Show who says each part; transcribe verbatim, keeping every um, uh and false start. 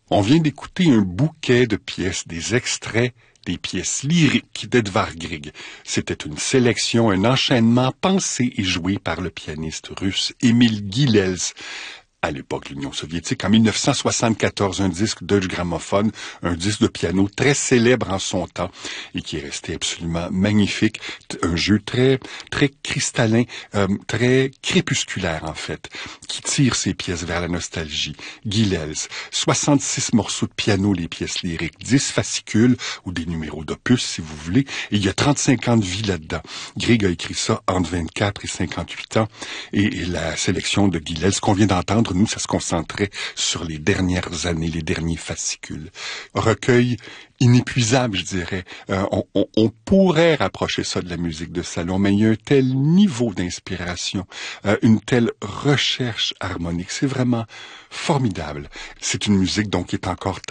Speaker 1: On vient d'écouter un bouquet de pièces, des extraits des pièces lyriques d'Edvard Grieg. C'était une sélection, un enchaînement pensé et joué par le pianiste russe Émile Gilels. À l'époque de l'Union soviétique, en mille neuf cent soixante-quatorze, un disque Deutsche Grammophon, un disque de piano très célèbre en son temps et qui est resté absolument magnifique. Un jeu très très cristallin, euh, très crépusculaire en fait, qui tire ses pièces vers la nostalgie. Gilels, soixante-six morceaux de piano, les pièces lyriques, dix fascicules ou des numéros d'opus si vous voulez, et il y a trente-cinq ans de vie là-dedans. Grieg a écrit ça entre vingt-quatre et cinquante-huit ans et, et la sélection de Gilels qu'on vient d'entendre, nous, ça se concentrait sur les dernières années, les derniers fascicules. Recueil inépuisable, je dirais. Euh, on, on, on pourrait rapprocher ça de la musique de salon, mais il y a un tel niveau d'inspiration, euh, une telle recherche harmonique. C'est vraiment formidable. C'est une musique donc qui est encore très